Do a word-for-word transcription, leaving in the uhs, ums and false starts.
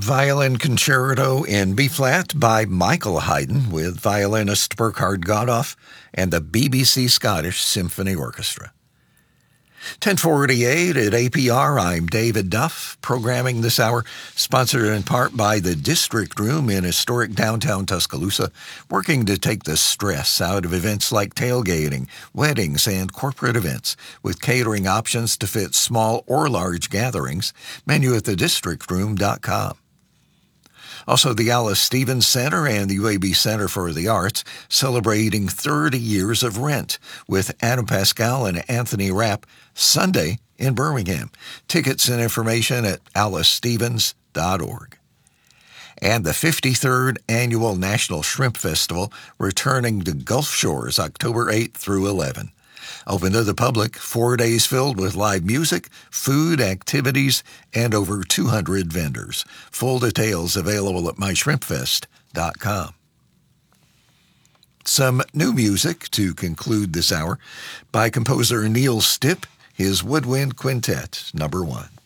Violin Concerto in B-flat by Michael Haydn with violinist Burkhard Godoff and the B B C Scottish Symphony Orchestra. ten forty-eight at A P R, I'm David Duff, programming this hour, sponsored in part by the District Room in historic downtown Tuscaloosa, working to take the stress out of events like tailgating, weddings, and corporate events, with catering options to fit small or large gatherings. Menu at the district room dot com. Also, the Alice Stevens Center and the U A B Center for the Arts celebrating thirty years of Rent with Adam Pascal and Anthony Rapp Sunday in Birmingham. Tickets and information at alice stevens dot org. And the fifty-third Annual National Shrimp Festival returning to Gulf Shores October eighth through eleventh. Open to the public, four days filled with live music, food, activities, and over two hundred vendors. Full details available at my shrimp fest dot com. Some new music to conclude this hour by composer Neil Stipp, his Woodwind Quintet, number one.